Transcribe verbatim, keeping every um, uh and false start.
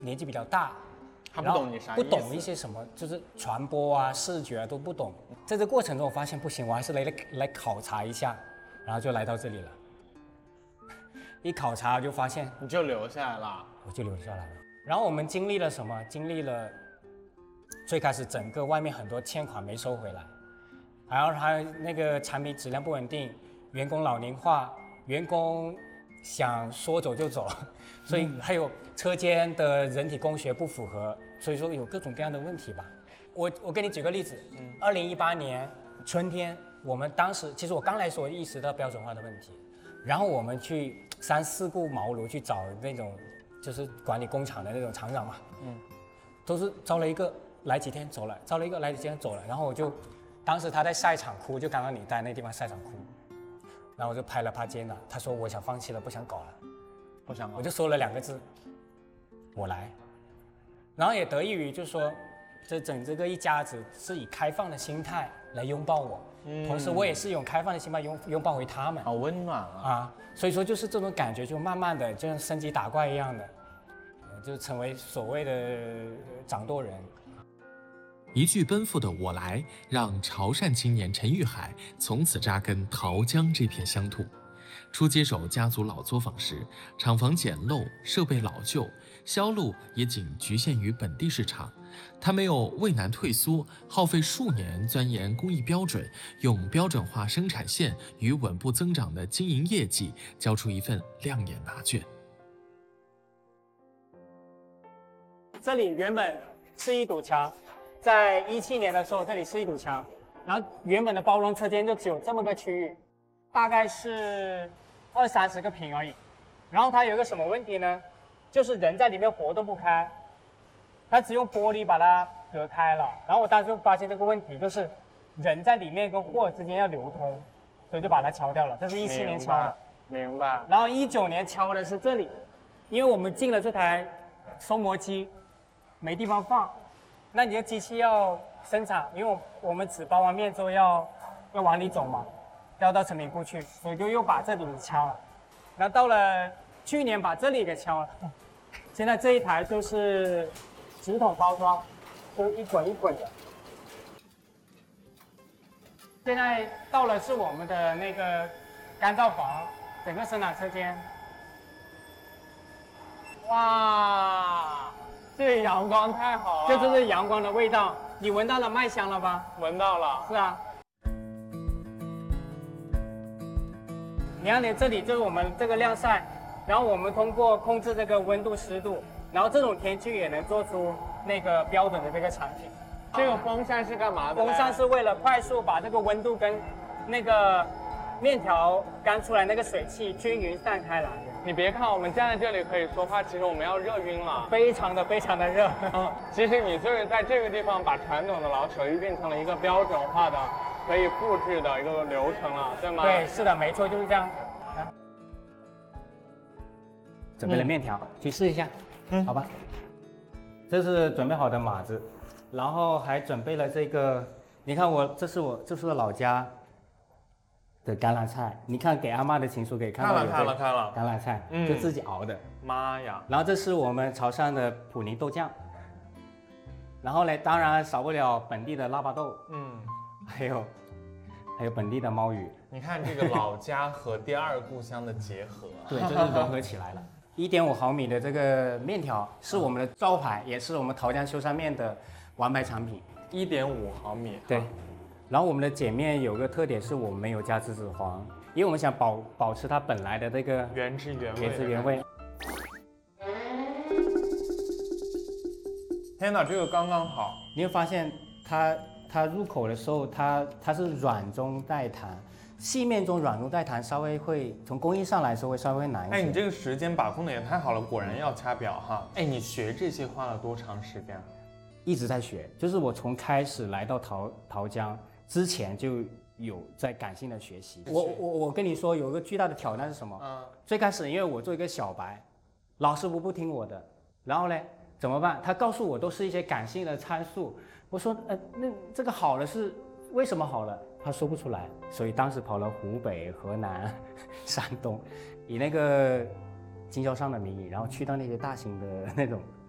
年纪比较大， 他不懂你啥意思， 不懂一些什么，就是传播啊、视觉啊都不懂。在这过程中，我发现不行，我还是来来考察一下，然后就来到这里了。一考察就发现， 你就留下来了， 我就留下来了。然后我们经历了什么？经历了最开始整个外面很多欠款没收回来，然后还有那个产品质量不稳定，员工老龄化，员工想说走就走，所以还有车间的人体工学不符合，所以说有各种各样的问题吧。我我给你举个例子，二零一八年春天，我们当时其实我刚来说意识到标准化的问题，然后我们去三四顾茅庐去找那种就是管理工厂的那种厂长嘛，嗯，都是招了一个来几天走了，招了一个来几天走了，然后我就当时他在晒场哭，就刚刚你在那地方晒场哭。然后我就拍了拍肩膀，他说我想放弃了，不想搞了， 不想搞。 我就说了两个字，我来。然后也得益于就是说，这整这个一家子是以开放的心态来拥抱我，嗯、同时我也是用开放的心态拥拥抱回他们， 好温暖啊！ 啊，所以说就是这种感觉，就慢慢的就像升级打怪一样的，就成为所谓的掌舵人。 一句奔赴的我来，让潮汕青年陈玉海从此扎根桃江这片乡土。初接手家族老作坊时，厂房简陋，设备老旧，销路也仅局限于本地市场。他没有畏难退缩，耗费数年钻研工艺标准，用标准化生产线与稳步增长的经营业绩，交出一份亮眼答卷。 这里原本是一堵墙。在一七年的时候，这里是一堵墙，然后原本的包装车间就只有这么个区域，大概是二三十个平而已。然后它有一个什么问题呢？就是人在里面活动不开，它只用玻璃把它隔开了。然后我当时就发现这个问题，就是人在里面跟货之间要流通，所以就把它敲掉了。这是一七年敲的， 明白。 然后一九年敲的是这里，因为我们进了这台收磨机，没地方放。那你的机器要生产，因为我们纸包完面之后要要往里走嘛，要到成品库去，所以就又把这里敲了。然后到了去年把这里给敲了，现在这一台就是纸筒包装，就是一滚一滚的。现在到了是我们的那个干燥房，整个生产车间。哇！ 这阳光太好了， 这就是阳光的味道。你闻到了麦香了吧？ 闻到了。 是啊。你看，你这里就是我们这个晾晒，然后我们通过控制这个温度、湿度，然后这种天气也能做出那个标准的这个产品。 这个风扇是干嘛的？ 风扇是为了快速把这个温度跟那个面条干出来那个水汽均匀散开来。 你别看我们站在这里可以说话，其实我们要热晕了， 非常的非常的热。 嗯，其实你就是在这个地方把传统的老手艺变成了一个标准化的、可以复制的一个流程了，对吗？ 对，是的，没错，就是这样。啊、准备了面条，嗯、去试一下，嗯，好吧。这是准备好的码子，然后还准备了这个，你看我，这是我，这是我老家的甘蓝菜，你看给阿嬷的情书可以看到有看了看了甘蓝菜，嗯，就自己熬的。 妈呀！ 然后这是我们潮汕的普宁豆酱，然后呢，当然少不了本地的腊八豆，嗯，还有还有本地的猫鱼。 你看这个老家和第二故乡的结合， 对，就是融合起来了。一点五毫米的这个面条是我们的招牌，也是我们桃江修山面的完牌产品。 一点五毫米， 对。然后我们的碱面有个特点是我们没有加栀子黄，因为我们想保保持它本来的这个原汁原味。 原汁原味。 天哪，这个刚刚好。 你会发现它它入口的时候，它它是软中带弹，细面中软中带弹，稍微会从工艺上来说会稍微难一些。 哎，你这个时间把控的也太好了，果然要掐表哈。哎，你学这些花了多长时间？ 一直在学，就是我从开始来到桃桃江之前就有在感性的学习。我我我跟你说，有一个巨大的挑战是什么？嗯，最开始因为我做一个小白，老师傅不听我的，然后呢怎么办？他告诉我都是一些感性的参数。我说，呃，那这个好了是为什么好了？他说不出来，所以当时跑了湖北、河南、山东，以那个经销商的名义，然后去到那些大型的那种